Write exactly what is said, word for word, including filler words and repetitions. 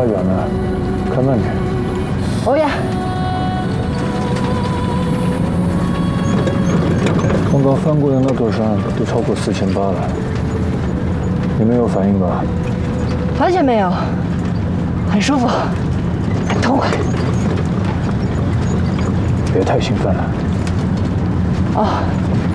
太远了，开慢点。 欧阳， 刚刚翻过的那座山都超过四千八了，你没有反应吧？ 完全没有，很舒服，很痛快。 别太兴奋了。 哦。